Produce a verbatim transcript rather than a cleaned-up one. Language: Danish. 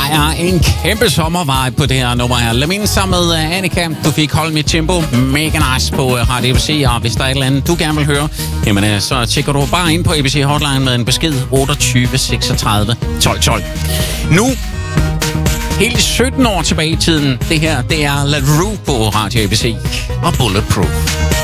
er en kæmpe sommervibe på det her nummer her. Lamine sammen med uh, Annika. Du fik Hold Mit Tempo. Mega nice på uh, Radio A B C. Og hvis der er et eller andet, du gerne vil høre, jamen uh, så tjekker du bare ind på A B C Hotline med en besked otteogtyve seksogtredive tolv tolv. Nu, helt sytten år tilbage i tiden, det her, det er La Rue på Radio A B C og Bulletproof.